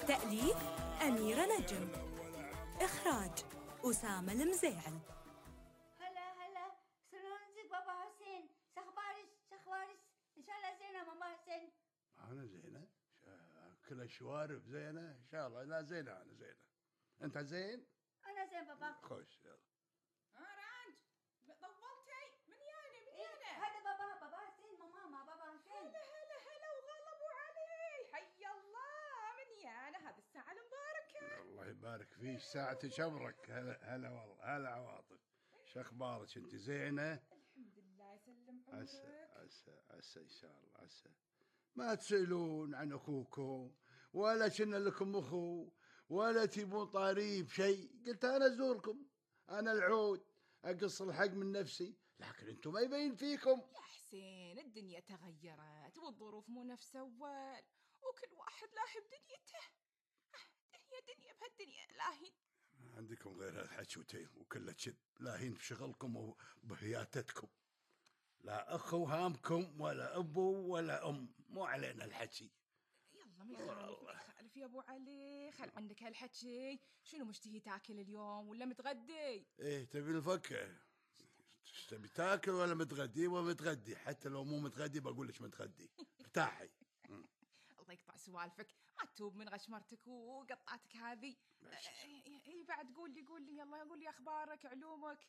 تأليف أميرة نجم، إخراج أسامة المزيعل. هلا شلونك بابا حسين؟ شخبارك ان شاء الله زينه ماما حسين. انا زينه كل الشوارب زينه ان شاء الله. لا زينه، انا زينه. انت زين؟ انا زين بابا. خوش يلا. رانج طولتي من يانا هذا بابا حسين ماما بابا حسين. هلا وغلا ابو علي، حي الله من يانا هذه الساعه المباركه. الله يبارك فيك، ساعة شبرك. هلا والله، هلا عواطف. شخبارك انت زينه؟ الحمد لله يسلم عمرك. عسى ان شاء الله. عسى ما تسألون عن اخوكم ولا كنا لكم اخو ولا تبون طاريب شيء. قلت انا ازوركم، انا العود اقص الحق من نفسي، لكن انتم ما يبين فيكم. يا حسين الدنيا تغيرت والظروف مو نفس اول، وكل واحد لاهي بدنيته. دنيا بهالدنيا لاهين. عندكم غير الحشوتين وكله كذب، لاهين بشغلكم وبهياتتكم. لا اخو هامكم ولا ابو ولا ام، مو علينا الحكي. يلا ما يخالف يا ابو علي، خل عندك هالحكي. شنو مشتهي تاكل اليوم ولا متغدي؟ ايه تبي الفكه؟ تبي تاكل ولا متغدي؟ ومتغدي حتى لو مو متغدي بقول لك متغدي. ارتاحي. الله يقطع سوالفك، ما تتوب من غشمرتك وقطعتك هذه. بعد قول لي يلا قول لي اخبارك علومك.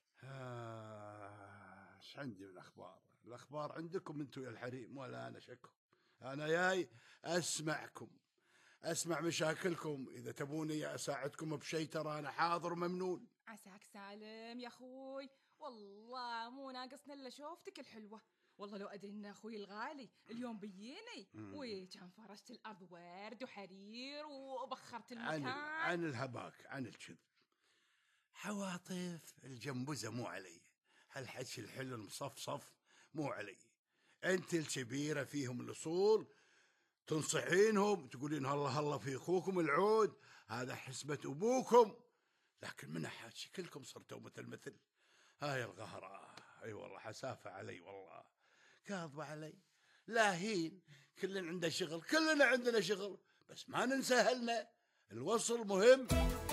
ايش عندي من اخبار؟ الاخبار عندكم انتم يا الحريم ولا انا شكو. انا جاي اسمعكم، اسمع مشاكلكم. اذا تبوني اساعدكم بشيء ترى انا حاضر وممنون. عساك سالم يا اخوي، والله مو ناقصنا الا شوفتك الحلوه. والله لو ادري ان اخوي الغالي اليوم بيجيني وكان فرشت الارض ورد وحرير وبخرت المكان. عن الهباك، عن الكذب. عواطف الجنبزه مو علي، هالحكي الحلو المصفصف مو علي. انت الكبيره فيهم الاصول، تنصحينهم تقولين هلا في اخوكم العود، هذا حسبة ابوكم. لكن من حاكي كلكم صرتوا مثل هاي الغهرة. اي والله حسافة علي، والله كاظبة علي. لاهين كلنا عنده شغل، كلنا عندنا شغل، بس ما ننسى اهلنا. الوصل مهم.